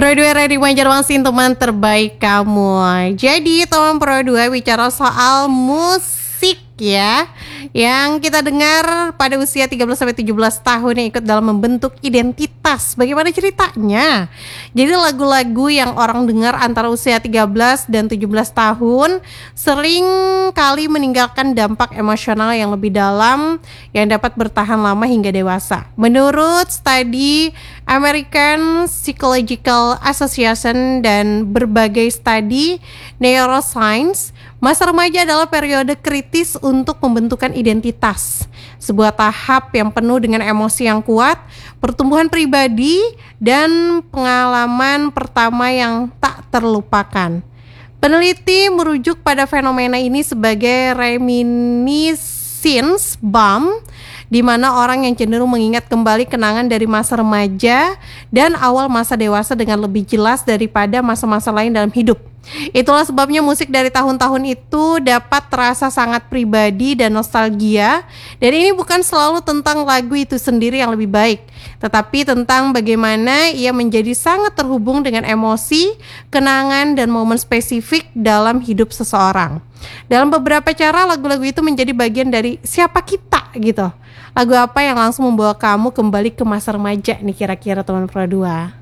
Pro 2 ready Banjarmasin, teman terbaik kamu. Jadi teman Pro 2 bicara soal musik ya, yang kita dengar pada usia 13-17 tahun yang ikut dalam membentuk identitas. Bagaimana ceritanya? Jadi lagu-lagu yang orang dengar antara usia 13 dan 17 tahun sering kali meninggalkan dampak emosional yang lebih dalam yang dapat bertahan lama hingga dewasa. Menurut studi American Psychological Association dan berbagai studi neuroscience, masa remaja adalah periode kritis untuk pembentukan identitas, sebuah tahap yang penuh dengan emosi yang kuat, pertumbuhan pribadi, dan pengalaman pertama yang tak terlupakan. Peneliti merujuk pada fenomena ini sebagai reminiscence bomb, di mana orang yang cenderung mengingat kembali kenangan dari masa remaja dan awal masa dewasa dengan lebih jelas daripada masa-masa lain dalam hidup. Itulah sebabnya musik dari tahun-tahun itu dapat terasa sangat pribadi dan nostalgia. Dan ini bukan selalu tentang lagu itu sendiri yang lebih baik, tetapi tentang bagaimana ia menjadi sangat terhubung dengan emosi, kenangan, dan momen spesifik dalam hidup seseorang. Dalam beberapa cara lagu-lagu itu menjadi bagian dari siapa kita gitu. Lagu apa yang langsung membawa kamu kembali ke masa remaja nih kira-kira teman Pro 2?